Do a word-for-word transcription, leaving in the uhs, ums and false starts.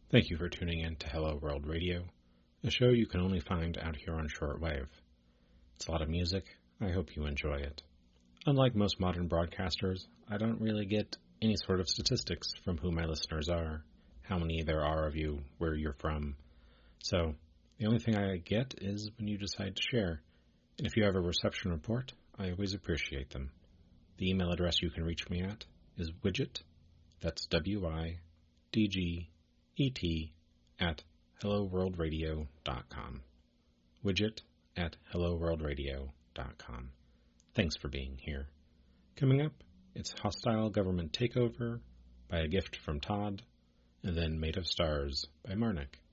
Thank you for tuning in to Hello World Radio, a show you can only find out here on shortwave. It's a lot of music. I hope you enjoy it. Unlike most modern broadcasters, I don't really get any sort of statistics from who my listeners are, how many there are of you, where you're from. So, the only thing I get is when you decide to share. And if you have a reception report, I always appreciate them. The email address you can reach me at is widget, that's W I D G E T, at hello world radio dot com. Widget at hello world radio dot com. Thanks for being here. Coming up, it's Hostile Government Takeover by A Gift from Todd, and then Made of Stars by Marnik.